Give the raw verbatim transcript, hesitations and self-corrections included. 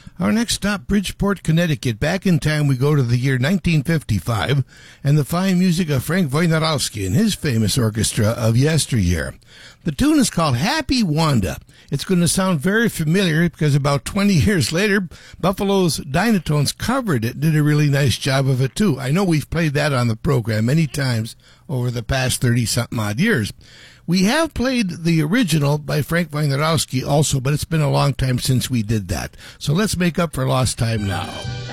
Our next stop, Bridgeport, Connecticut. Back in time, we go to the year nineteen fifty-five and the fine music of Frank Wojnarowski and his famous orchestra of yesteryear. The tune is called Happy Wanda. It's going to sound very familiar because about twenty years later, Buffalo's Dynatones covered it, did a really nice job of it too. I know we've played that on the program many times over the past thirty-something odd years. We have played the original by Frank Wojnarowski also, but it's been a long time since we did that. So let's make up for lost time now.